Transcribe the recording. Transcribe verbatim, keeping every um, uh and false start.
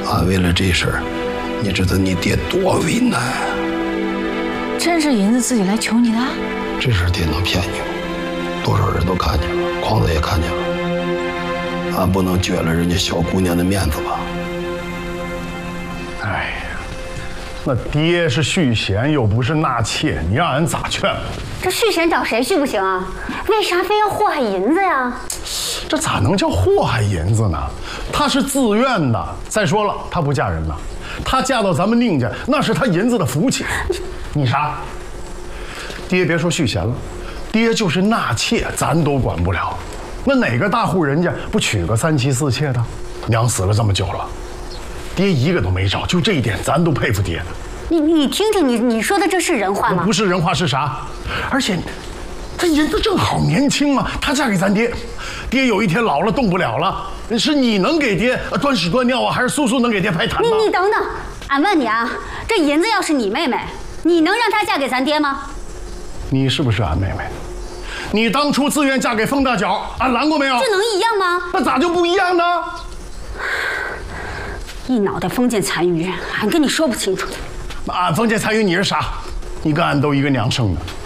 俺为了这事儿，你知道你爹多为难。 真是银子自己来求你的？ 这事爹能骗你吗？多少人都看见了，匡子也看见了，俺不能撅了人家小姑娘的面子吧？ 哎呀，那爹是续弦，又不是纳妾，你让俺咋劝？ 这续弦找谁续不行啊？为啥非要祸害银子呀？ 这咋能叫祸害银子呢？她是自愿的。再说了，她不嫁人了，她嫁到咱们宁家，那是她银子的福气。你啥？爹别说续弦了，爹就是纳妾，咱都管不了。那哪个大户人家不娶个三妻四妾的？娘死了这么久了，爹一个都没找，就这一点咱都佩服爹的。 你你听听你你说的这是人话吗？ 不是人话是啥？而且，这银子正好年轻嘛，她嫁给咱爹，爹有一天老了动不了了，是你能给爹端屎端尿啊，还是苏苏能给爹拍痰呢？ 你你等等，俺问你啊，这银子要是你妹妹，你能让她嫁给咱爹吗？ 你是不是俺妹妹？你当初自愿嫁给风大脚，俺拦过没有？ 这能一样吗？ 那咋就不一样呢？ 一脑袋封建残余，俺跟你说不清楚。 俺封建残余你是啥？你跟俺都一个娘生的。